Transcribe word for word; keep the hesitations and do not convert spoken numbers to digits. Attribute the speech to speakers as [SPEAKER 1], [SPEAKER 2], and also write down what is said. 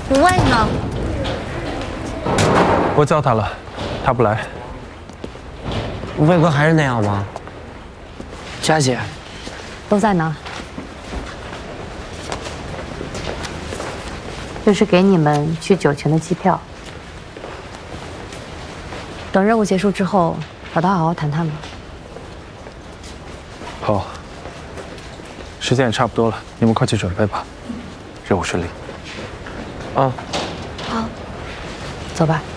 [SPEAKER 1] 吴外呢？
[SPEAKER 2] 我叫他了，他不来。
[SPEAKER 3] 吴卫哥还是那样吗？佳姐，
[SPEAKER 1] 都在呢。这是给你们去酒泉的机票。等任务结束之后，找他好好谈谈吧。
[SPEAKER 2] 好。时间也差不多了，你们快去准备吧。任务顺利。
[SPEAKER 3] 啊。
[SPEAKER 1] 好，走吧。